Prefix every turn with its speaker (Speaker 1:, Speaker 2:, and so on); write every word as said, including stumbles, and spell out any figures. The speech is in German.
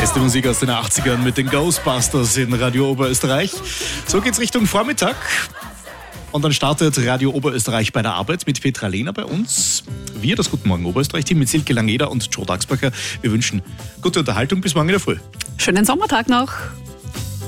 Speaker 1: Beste Musik aus den achtzigern mit den Ghostbusters in Radio Oberösterreich. So geht's Richtung Vormittag. Und dann startet Radio Oberösterreich bei der Arbeit mit Petra Lehner bei uns. Wir, das Guten Morgen Oberösterreich-Team mit Silke Langeder und Joe Dagsbacher. Wir wünschen gute Unterhaltung bis morgen in der Früh.
Speaker 2: Schönen Sommertag noch.